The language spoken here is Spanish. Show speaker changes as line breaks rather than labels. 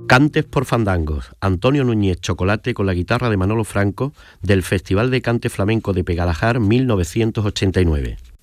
Cantes por fandangos, Antonio Núñez Chocolate con la guitarra de Manolo Franco del Festival de Cante Flamenco de Pegalajar 1989.